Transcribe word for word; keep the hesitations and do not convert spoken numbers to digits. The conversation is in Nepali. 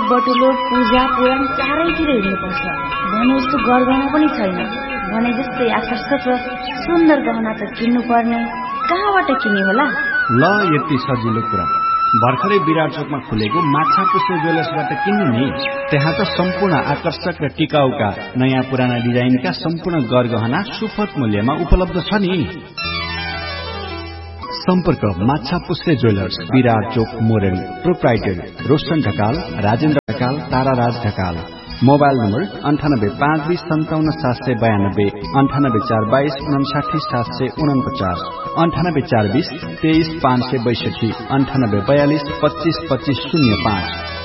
बटुलो पूजा पुराण चारैतिर हिँड्नुपर्छ भने जस्तो गरगहना पनि छैन। भने जस्तै आकर्षक र सुन्दर गहना त किन्नु पर्ने, कहाँबाट किन्ने होला? ल यति सजिलो कुरा, भर्खरै विराट चोकमा खुलेको माछा पुष्पे ज्वेलर्सबाट किन्नु नि। त्यहाँ त सम्पूर्ण आकर्षक र टिकाउका नयाँ पुराना डिजाइनका सम्पूर्ण गरगहना सुपथ मूल्यमा उपलब्ध छ नि। सम्पर्क माछा पुष्पे ज्वेलर्स, विराट चोक, Morel. Proprietor Roshan Dhakal, Rajendra Dhakal, ताराराज Dhakal. Mobile number अन्ठानब्बे पाँच बिस सन्ताउन्न सात सय बयानब्बे, अन्ठानब्बे चार बाइस उनसाठी सात सय उनपचास, अन्ठानब्बे चार बिस तेइस पाँच सय बैसठी, अन्ठानब्बे बयालिस पच्चिस पच्चिस शून्य पाँच।